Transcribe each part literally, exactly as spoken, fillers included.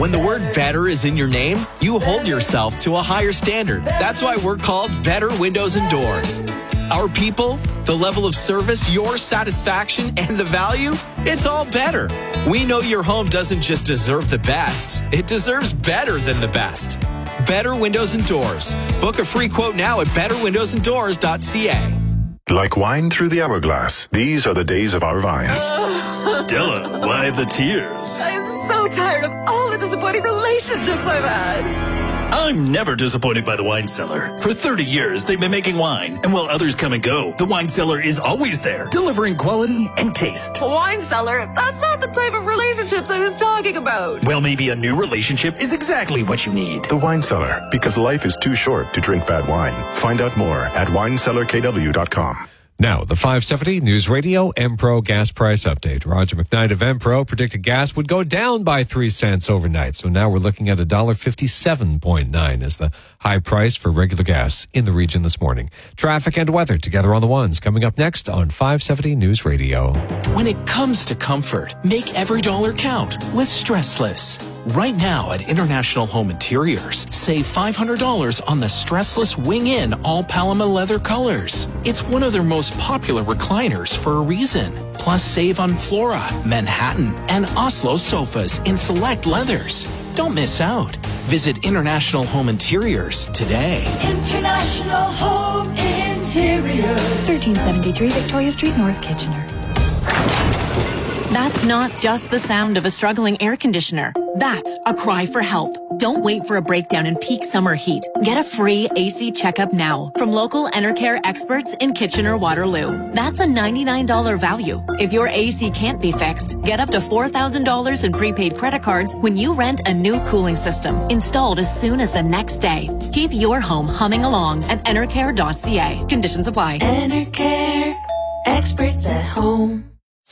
When the word better is in your name, you hold yourself to a higher standard. That's why we're called Better Windows and Doors. Our people, the level of service, your satisfaction, and the value, it's all better. We know your home doesn't just deserve the best, it deserves better than the best. Better Windows and Doors. Book a free quote now at better windows and doors dot c a. Like wine through the hourglass, these are the days of our vines. Stella, why the tears? I'm so tired of all the disappointing relationships I've had. I'm never disappointed by the Wine Cellar. For thirty years, they've been making wine, and while others come and go, the Wine Cellar is always there, delivering quality and taste. Wine cellar? That's not the type of relationships I was talking about. Well, maybe a new relationship is exactly what you need. The Wine Cellar, because life is too short to drink bad wine. Find out more at wine cellar k w dot com. Now, the five seventy News Radio Empro gas price update. Roger McKnight of Empro predicted gas would go down by three cents overnight. So now we're looking at one dollar fifty-seven point nine as the high price for regular gas in the region this morning. Traffic and weather together on the ones coming up next on five seventy News Radio. When it comes to comfort, make every dollar count with Stressless. Right now at International Home Interiors, save five hundred dollars on the Stressless Wing-In all Paloma leather colors. It's one of their most popular recliners for a reason. Plus, save on Flora, Manhattan, and Oslo sofas in select leathers. Don't miss out. Visit International Home Interiors today. International Home Interiors. thirteen seventy-three Victoria Street, North Kitchener. That's not just the sound of a struggling air conditioner. That's a cry for help. Don't wait for a breakdown in peak summer heat. Get a free A C checkup now from local Enercare experts in Kitchener-Waterloo. That's a ninety-nine dollars value. If your A C can't be fixed, get up to four thousand dollars in prepaid credit cards when you rent a new cooling system, installed as soon as the next day. Keep your home humming along at enercare dot c a. Conditions apply. Enercare, experts at home.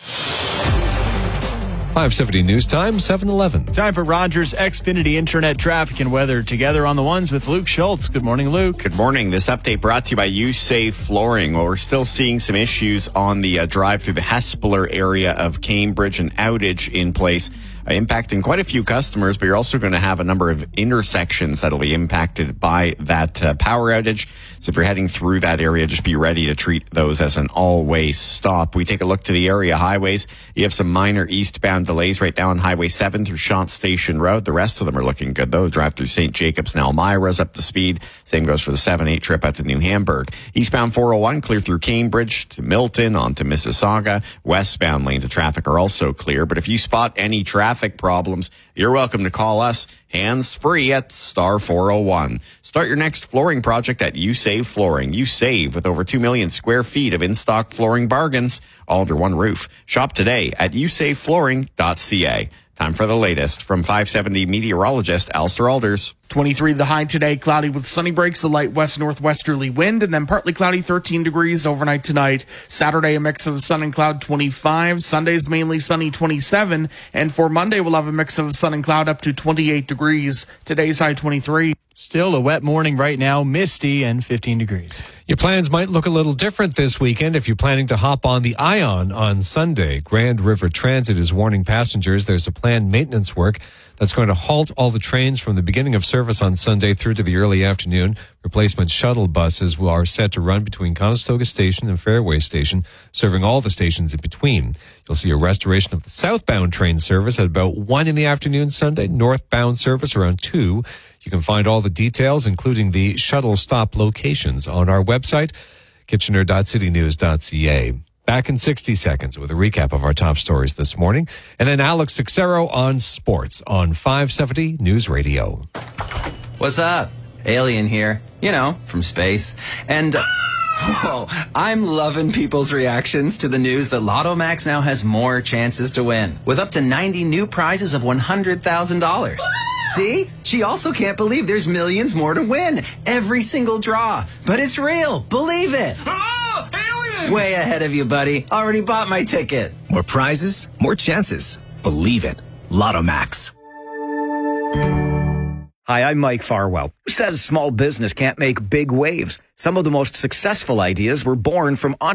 five seventy News Time, seven eleven. Time for Rogers Xfinity Internet traffic and weather together on the ones with Luke Schultz. Good morning, Luke. Good morning. This update brought to you by USAVE Flooring. Well, we're still seeing some issues on the uh, drive through the Hespeler area of Cambridge, an outage in place. Uh, impacting quite a few customers, but you're also going to have a number of intersections that'll be impacted by that uh, power outage. So if you're heading through that area, just be ready to treat those as an all-way stop. We take a look to the area highways. You have some minor eastbound delays right now on Highway seven through Shant Station Road. The rest of them are looking good, though. Drive through Saint Jacobs and Elmira's up to speed. Same goes for the seven eight trip out to New Hamburg. Eastbound four oh one clear through Cambridge to Milton on to Mississauga. Westbound lanes of traffic are also clear. But if you spot any traffic problems, you're welcome to call us hands-free at star four oh one. Start your next flooring project at USAVE Flooring. You save with over two million square feet of in-stock flooring bargains all under one roof. Shop today at u save flooring dot c a. Time for the latest from five seventy meteorologist Alistair Alders. twenty-three the high today, cloudy with sunny breaks, a light west-northwesterly wind, and then partly cloudy, thirteen degrees overnight tonight. Saturday, a mix of sun and cloud, twenty-five. Sunday's mainly sunny, twenty-seven. And for Monday, we'll have a mix of sun and cloud up to twenty-eight degrees. Today's high, twenty-three. Still a wet morning right now, misty and fifteen degrees. Your plans might look a little different this weekend if you're planning to hop on the Ion on Sunday. Grand River Transit is warning passengers there's a planned maintenance work that's going to halt all the trains from the beginning of service on Sunday through to the early afternoon. Replacement shuttle buses are set to run between Conestoga Station and Fairway Station, serving all the stations in between. You'll see a restoration of the southbound train service at about one in the afternoon Sunday, northbound service around two. You can find all the details, including the shuttle stop locations, on our website, kitchener dot city news dot c a. Back in sixty seconds with a recap of our top stories this morning. And then Alex Sixero on sports on five seventy News Radio. What's up? Alien here. You know, from space. And, uh, whoa, I'm loving people's reactions to the news that Lotto Max now has more chances to win, with up to ninety new prizes of one hundred thousand dollars. See? She also can't believe there's millions more to win. Every single draw. But it's real. Believe it. Oh, alien! Way ahead of you, buddy. Already bought my ticket. More prizes, more chances. Believe it. Lotto Max. Hi, I'm Mike Farwell. Who says small business can't make big waves? Some of the most successful ideas were born from